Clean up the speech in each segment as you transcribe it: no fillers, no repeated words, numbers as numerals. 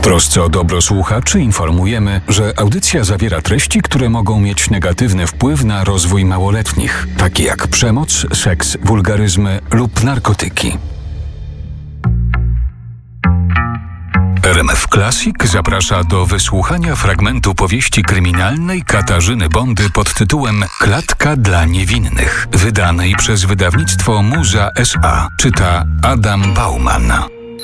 trosce o dobro słuchaczy informujemy, że audycja zawiera treści, które mogą mieć negatywny wpływ na rozwój małoletnich, takie jak przemoc, seks, wulgaryzmy lub narkotyki. RMF Classic zaprasza do wysłuchania fragmentu powieści kryminalnej Katarzyny Bondy pod tytułem Klatka dla niewinnych, wydanej przez wydawnictwo Muza S.A. Czyta Adam Bauman.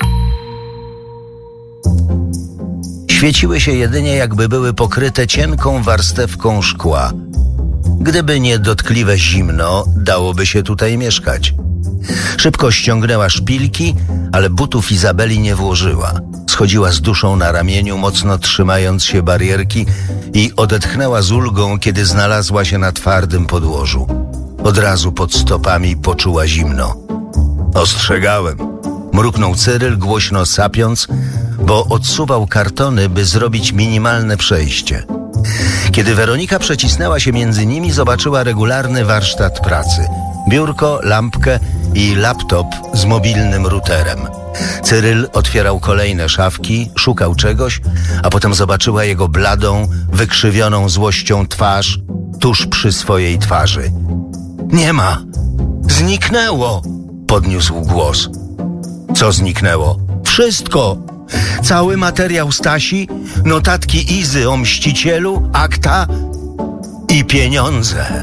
Świeciły się jedynie, jakby były pokryte cienką warstewką szkła. Gdyby nie dotkliwe zimno, dałoby się tutaj mieszkać. Szybko ściągnęła szpilki, ale butów Izabeli nie włożyła. Schodziła z duszą na ramieniu, mocno trzymając się barierki i odetchnęła z ulgą, kiedy znalazła się na twardym podłożu. Od razu pod stopami poczuła zimno. Ostrzegałem. Mruknął Cyryl, głośno sapiąc, bo odsuwał kartony, by zrobić minimalne przejście. Kiedy Weronika przecisnęła się między nimi, zobaczyła regularny warsztat pracy. Biurko, lampkę i laptop z mobilnym routerem. Cyryl otwierał kolejne szafki, szukał czegoś, a potem zobaczyła jego bladą, wykrzywioną złością twarz tuż przy swojej twarzy. Nie ma! Zniknęło! Podniósł głos. Co zniknęło? Wszystko! Cały materiał Stasi, notatki Izy o mścicielu, akta i pieniądze.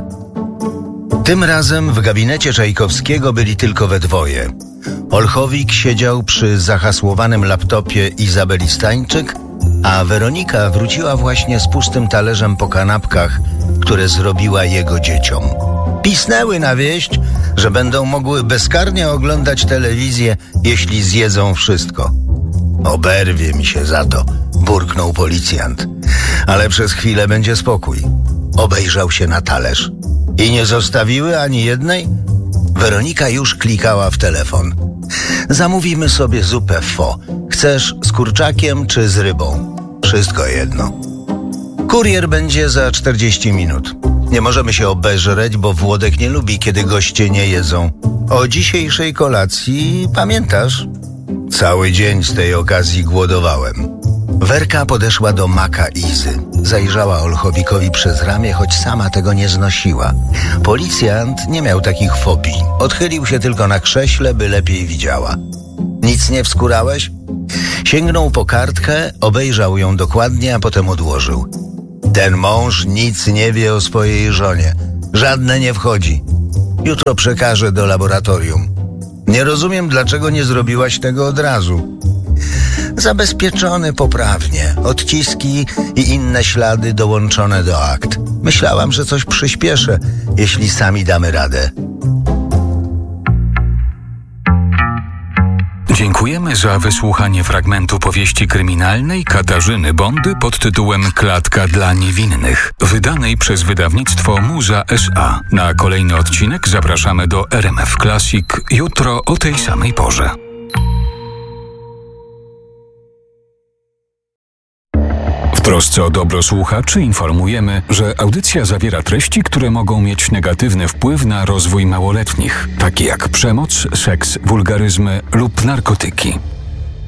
Tym razem w gabinecie Czajkowskiego byli tylko we dwoje. Olchowik siedział przy zahasłowanym laptopie Izabeli Stańczyk, a Weronika wróciła właśnie z pustym talerzem po kanapkach, które zrobiła jego dzieciom. Pisnęły na wieść, że będą mogły bezkarnie oglądać telewizję, jeśli zjedzą wszystko. Oberwie mi się za to, burknął policjant. Ale przez chwilę będzie spokój. Obejrzał się na talerz. I nie zostawiły ani jednej? Weronika już klikała w telefon. Zamówimy sobie zupę pho. Chcesz z kurczakiem czy z rybą? Wszystko jedno. Kurier będzie za 40 minut. Nie możemy się obeżreć, bo Włodek nie lubi, kiedy goście nie jedzą. O dzisiejszej kolacji pamiętasz? Cały dzień z tej okazji głodowałem. Werka podeszła do maka Izy. Zajrzała Olchowikowi przez ramię, choć sama tego nie znosiła. Policjant nie miał takich fobii. Odchylił się tylko na krześle, by lepiej widziała. Nic nie wskórałeś? Sięgnął po kartkę, obejrzał ją dokładnie, a potem odłożył. Ten mąż nic nie wie o swojej żonie. Żadne nie wchodzi. Jutro przekażę do laboratorium. Nie rozumiem, dlaczego nie zrobiłaś tego od razu. Zabezpieczony poprawnie. Odciski i inne ślady dołączone do akt. Myślałam, że coś przyspieszę, jeśli sami damy radę. Dziękujemy za wysłuchanie fragmentu powieści kryminalnej Katarzyny Bondy pod tytułem Klatka dla niewinnych, wydanej przez wydawnictwo Muza S.A. Na kolejny odcinek zapraszamy do RMF Classic jutro o tej samej porze. W trosce o dobro słuchaczy informujemy, że audycja zawiera treści, które mogą mieć negatywny wpływ na rozwój małoletnich, takie jak przemoc, seks, wulgaryzmy lub narkotyki.